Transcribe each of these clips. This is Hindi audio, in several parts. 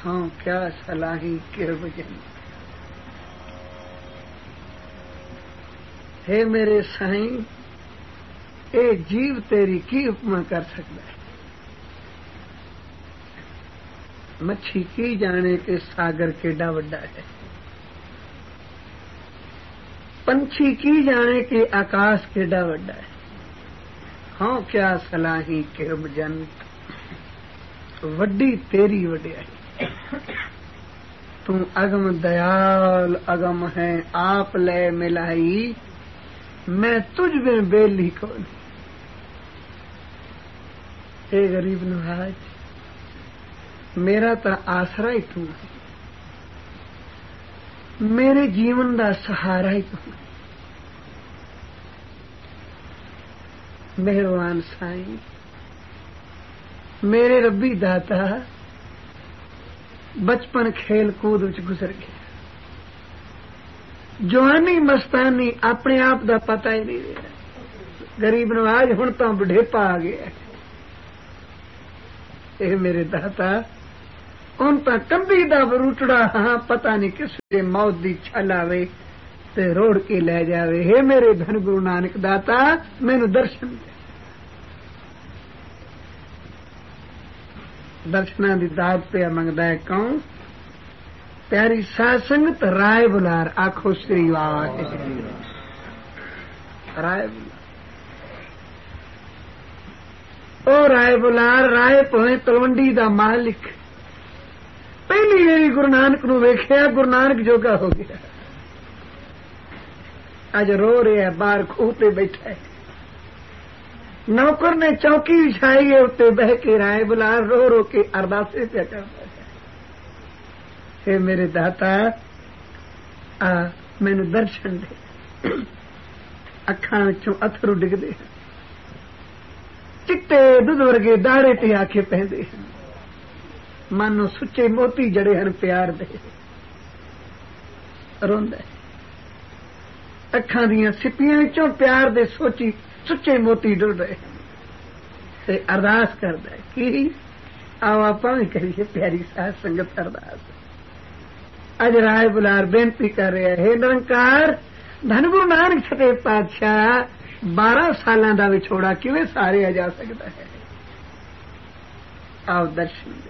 हाँ क्या सलाही किरबजन। हे मेरे साईं, ए जीव तेरी की उपमा कर सकता है। मच्छी की जाने के सागर केडा वड्डा है, पंछी की जाने के आकाश केडा वड्डा है। हाँ क्या सलाही किरबजन, वड्डी तेरी वड्याई। तू अगम दयाल अगम है आप ले मिलाई, मैं तुझ में बेली कौन। हे गरीब नवाज, मेरा तो आसरा ही तू है, मेरे जीवन का सहारा ही तू है। मेहरबान साईं, मेरे रब्बी दाता, बचपन खेल कूद विच गुजर गया, जवानी मस्तानी अपने आप का पता ही नहीं रहा। गरीब नवाज हुण तो बुढ़ेपा आ गया। ये मेरे दाता, उन तो कंबी दा बरूटड़ा, हाँ पता नहीं किस वे मौत दी छल आवे ते रोड़ के ले जावे। हे मेरे धन गुरु नानक दाता, मैनू दर्शन दे। दर्शना दी दात पे मंगदा है कौन? प्यारी साध संगत राय बुलार। आखो श्री वाहिगुरू। राय बुलार, ओ राय बुलार, राय पोए तलवंडी दा मालिक। पहली बारी गुरु नानक नू वेख्या, गुरु नानक जोगा हो गया। अज रो रहा है, बाहर खूह ते बैठा है। नौकर ने चौकी बिछाई है, उत्ते बह के राय बुलार रो रो के अरदासे पे करता है। हे मेरे दाता, आ मैनू दर्शन दे। अखां विचों अथरू डिगदे, चिट्टे दुध वर्गे दाड़े ते आके पहंदे, मानो सुच्चे मोती जड़े हन प्यार दे। रोंदा है, अखां दियां सिपियां विचों प्यार दे सोची सुच्चे मोती डुल रहे हैं। ते अरदास करदा है कि आओ आपां भी करिए प्यारी साध संगत अरदास। अज राय बुलार बेनती कर रहा है, हे निरंकार, धन गुरु नानक सच्चे पातशाह, 12 सालां दा विछोड़ा किवें सारिया जा सकता है। आओ दर्शन दे।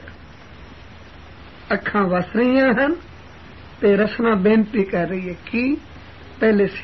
अखां वस रही हन ते रसना बेनती कर रही है कि पहले